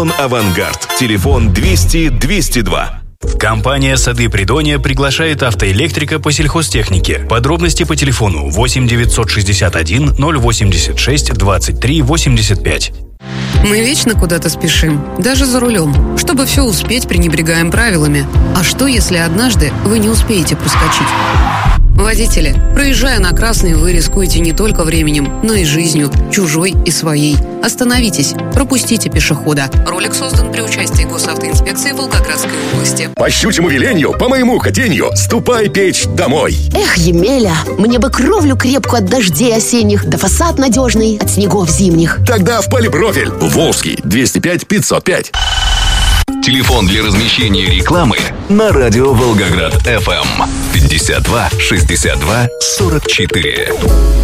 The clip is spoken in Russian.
«Авангард». Телефон 200-202. Компания «Сады Придонья» приглашает автоэлектрика по сельхозтехнике. Подробности по телефону 8 961 086 23 85. Мы вечно куда-то спешим, даже за рулем. Чтобы все успеть, пренебрегаем правилами. А что, если однажды вы не успеете проскочить? Водители, проезжая на красный, вы рискуете не только временем, но и жизнью, чужой и своей. Остановитесь, пропустите пешехода. Ролик создан при участии Госавтоинспекции Волгоградской области. По щучьему велению, по моему хотению, ступай печь домой. Эх, Емеля, мне бы кровлю крепкую от дождей осенних, да фасад надежный от снегов зимних. Тогда в Полипрофиль. Волжский, 205-505. Телефон для размещения рекламы на радио Волгоград FM 52 62 44.